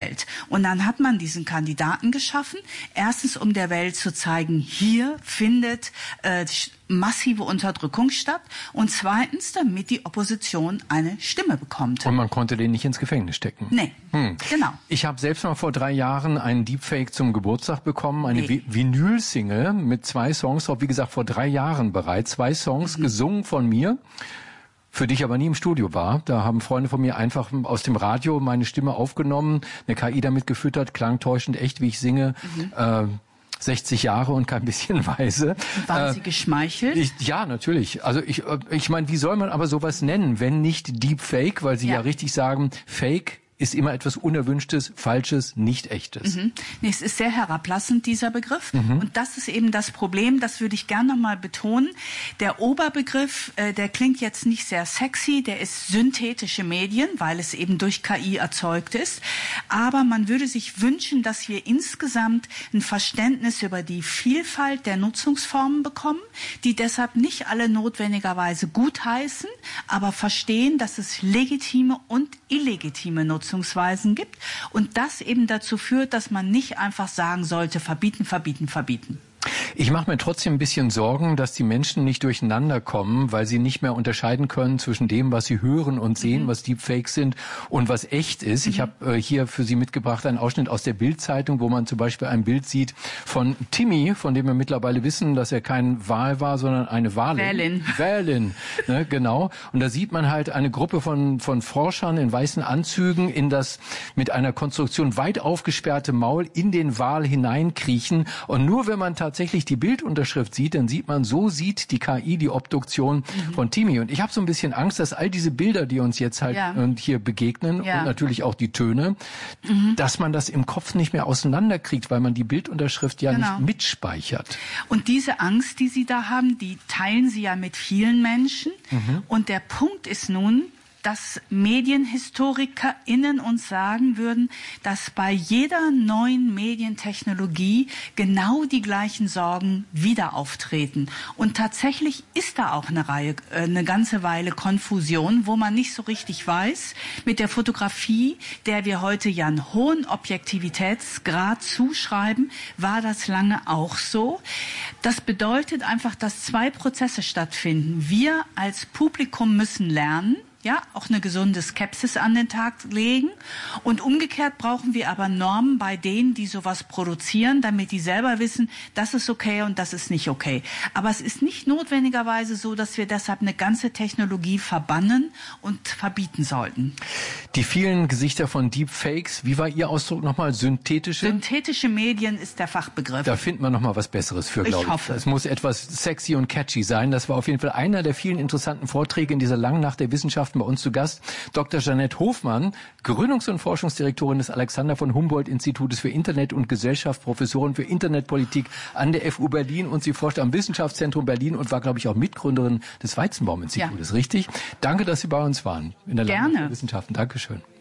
Welt. Und dann hat man diesen Kandidaten geschaffen. Erstens, um der Welt zu zeigen, hier findet massive Unterdrückung statt. Und zweitens, damit die Opposition eine Stimme bekommt. Und man konnte den nicht ins Gefängnis stecken. Nee, genau. Ich habe selbst mal vor 3 Jahren einen Deepfake zum Geburtstag bekommen. Eine Vinyl-Single mit 2 Songs drauf. Wie gesagt, vor 3 Jahren bereits. 2 Songs gesungen von mir. Für dich aber nie im Studio war. Da haben Freunde von mir einfach aus dem Radio meine Stimme aufgenommen, eine KI damit gefüttert, klang täuschend echt, wie ich singe. 60 Jahre und kein bisschen weise. Waren Sie geschmeichelt? Ja, natürlich. Also ich meine, wie soll man aber sowas nennen, wenn nicht Deepfake, weil Sie ja richtig sagen, Fake ist immer etwas Unerwünschtes, Falsches, nicht Echtes. Nee, es ist sehr herablassend, dieser Begriff. Und das ist eben das Problem, das würde ich gerne nochmal betonen. Der Oberbegriff, der klingt jetzt nicht sehr sexy, der ist synthetische Medien, weil es eben durch KI erzeugt ist. Aber man würde sich wünschen, dass wir insgesamt ein Verständnis über die Vielfalt der Nutzungsformen bekommen, die deshalb nicht alle notwendigerweise gutheißen, aber verstehen, dass es legitime und illegitime Nutzungsweisen gibt und das eben dazu führt, dass man nicht einfach sagen sollte, verbieten, verbieten, verbieten. Ich mache mir trotzdem ein bisschen Sorgen, dass die Menschen nicht durcheinander kommen, weil sie nicht mehr unterscheiden können zwischen dem, was sie hören und sehen, was Deepfakes sind und was echt ist. Ich habe hier für Sie mitgebracht einen Ausschnitt aus der Bild-Zeitung, wo man zum Beispiel ein Bild sieht von Timmy, von dem wir mittlerweile wissen, dass er kein Wal war, sondern eine Walin. Wälin, ne, genau. Und da sieht man halt eine Gruppe von Forschern in weißen Anzügen in das mit einer Konstruktion weit aufgesperrte Maul in den Wal hineinkriechen. Und nur wenn man tatsächlich die Bildunterschrift sieht, dann sieht man, so sieht die KI die Obduktion von Timmy. Und ich habe so ein bisschen Angst, dass all diese Bilder, die uns jetzt halt hier begegnen und natürlich auch die Töne, dass man das im Kopf nicht mehr auseinanderkriegt, weil man die Bildunterschrift nicht mitspeichert. Und diese Angst, die Sie da haben, die teilen Sie ja mit vielen Menschen. Und der Punkt ist nun, dass MedienhistorikerInnen uns sagen würden, dass bei jeder neuen Medientechnologie genau die gleichen Sorgen wieder auftreten. Und tatsächlich ist da auch eine ganze Weile Konfusion, wo man nicht so richtig weiß, mit der Fotografie, der wir heute ja einen hohen Objektivitätsgrad zuschreiben, war das lange auch so. Das bedeutet einfach, dass 2 Prozesse stattfinden. Wir als Publikum müssen lernen, auch eine gesunde Skepsis an den Tag legen. Und umgekehrt brauchen wir aber Normen bei denen, die sowas produzieren, damit die selber wissen, das ist okay und das ist nicht okay. Aber es ist nicht notwendigerweise so, dass wir deshalb eine ganze Technologie verbannen und verbieten sollten. Die vielen Gesichter von Deepfakes, wie war Ihr Ausdruck nochmal? Synthetische? Synthetische Medien ist der Fachbegriff. Da findet man nochmal was Besseres für, glaube ich. Hoffe. Es muss etwas sexy und catchy sein. Das war auf jeden Fall einer der vielen interessanten Vorträge in dieser langen Nacht der Wissenschaften. Bei uns zu Gast Dr. Jeanette Hofmann, Gründungs- und Forschungsdirektorin des Alexander von Humboldt-Institutes für Internet und Gesellschaft, Professorin für Internetpolitik an der FU Berlin und sie forscht am Wissenschaftszentrum Berlin und war, glaube ich, auch Mitgründerin des Weizenbaum-Institutes, richtig? Danke, dass Sie bei uns waren in der langen Nacht der Wissenschaften. Dankeschön.